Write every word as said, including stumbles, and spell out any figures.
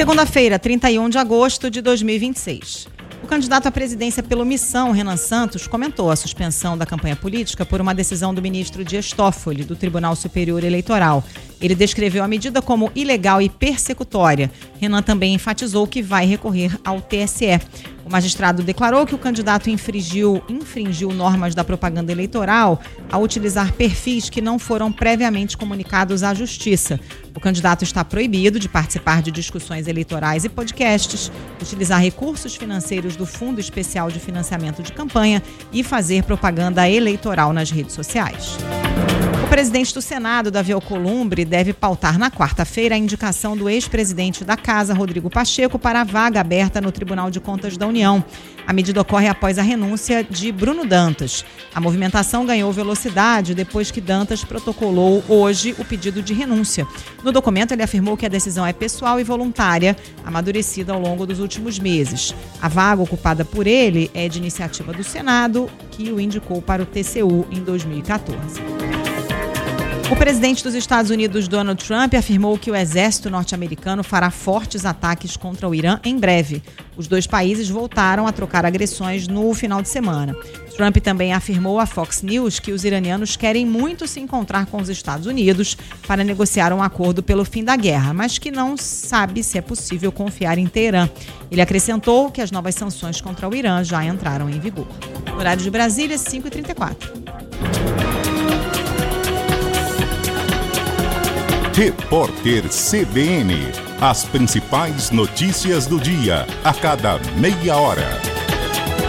Segunda-feira, trinta e um de agosto de dois mil e vinte e seis. O candidato à presidência pelo Missão, Renan Santos, comentou a suspensão da campanha política por uma decisão do ministro Dias Toffoli, do Tribunal Superior Eleitoral. Ele descreveu a medida como ilegal e persecutória. Renan também enfatizou que vai recorrer ao T S E. O magistrado declarou que o candidato infringiu, infringiu normas da propaganda eleitoral ao utilizar perfis que não foram previamente comunicados à Justiça. O candidato está proibido de participar de discussões eleitorais e podcasts, utilizar recursos financeiros do Fundo Especial de Financiamento de Campanha e fazer propaganda eleitoral nas redes sociais. O presidente do Senado, Davi Alcolumbre, deve pautar na quarta-feira a indicação do ex-presidente da Casa, Rodrigo Pacheco, para a vaga aberta no Tribunal de Contas da União. A medida ocorre após a renúncia de Bruno Dantas. A movimentação ganhou velocidade depois que Dantas protocolou hoje o pedido de renúncia. No documento, ele afirmou que a decisão é pessoal e voluntária, amadurecida ao longo dos últimos meses. A vaga ocupada por ele é de iniciativa do Senado, que o indicou para o T C U em dois mil e quatorze. O presidente dos Estados Unidos, Donald Trump, afirmou que o exército norte-americano fará fortes ataques contra o Irã em breve. Os dois países voltaram a trocar agressões no final de semana. Trump também afirmou à Fox News que os iranianos querem muito se encontrar com os Estados Unidos para negociar um acordo pelo fim da guerra, mas que não sabe se é possível confiar em Teherã. Ele acrescentou que as novas sanções contra o Irã já entraram em vigor. Horário de Brasília, cinco e trinta e quatro. Repórter C B N. As principais notícias do dia, a cada meia hora.